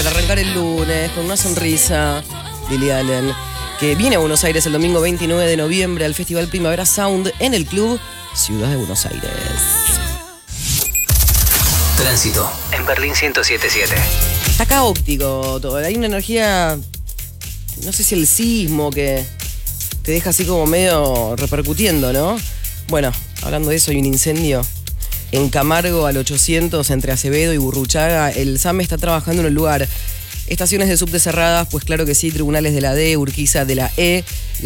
para arrancar el lunes con una sonrisa, Lily Allen, que viene a Buenos Aires el domingo 29 de noviembre al Festival Primavera Sound en el Club Ciudad de Buenos Aires. Tránsito en Berlín 107.7. Está caótico todo. Hay una energía, no sé si el sismo que te deja así como medio repercutiendo, ¿no? Bueno, hablando de eso, hay un incendio en Camargo al 800 entre Acevedo y Burruchaga. El SAME está trabajando en el lugar. Estaciones de subte cerradas, pues claro que sí, tribunales de la D, Urquiza de la E.